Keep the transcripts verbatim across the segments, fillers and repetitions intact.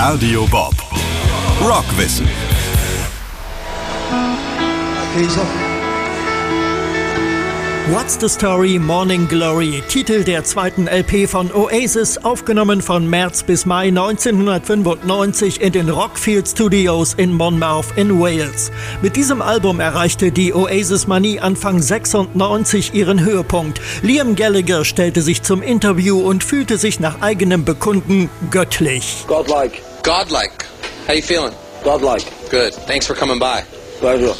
Radio Bob. Rockwissen. What's the Story, Morning Glory, Titel der zweiten L P von Oasis, aufgenommen von März bis Mai neunzehnhundertfünfundneunzig in den Rockfield Studios in Monmouth in Wales. Mit diesem Album erreichte die Oasis-Manie Anfang sechsundneunzig ihren Höhepunkt. Liam Gallagher stellte sich zum Interview und fühlte sich nach eigenem Bekunden göttlich. Godlike. Godlike. How you feeling? Godlike. Good. Thanks for coming by. Pleasure.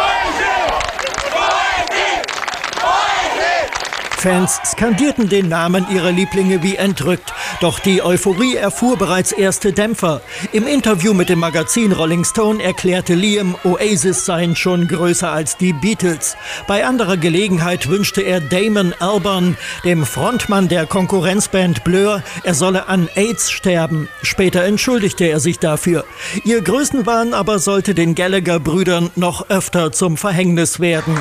Fans skandierten den Namen ihrer Lieblinge wie entrückt. Doch die Euphorie erfuhr bereits erste Dämpfer. Im Interview mit dem Magazin Rolling Stone erklärte Liam, Oasis seien schon größer als die Beatles. Bei anderer Gelegenheit wünschte er Damon Albarn, dem Frontmann der Konkurrenzband Blur, er solle an AIDS sterben. Später entschuldigte er sich dafür. Ihr Größenwahn aber sollte den Gallagher-Brüdern noch öfter zum Verhängnis werden.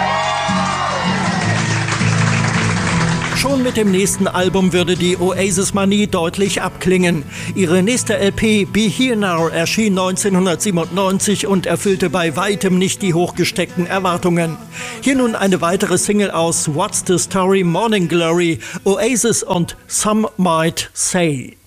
Schon mit dem nächsten Album würde die Oasis-Manie deutlich abklingen. Ihre nächste L P Be Here Now erschien neunzehnhundertsiebenundneunzig und erfüllte bei weitem nicht die hochgesteckten Erwartungen. Hier nun eine weitere Single aus What's the Story, Morning Glory, Oasis und Some Might Say.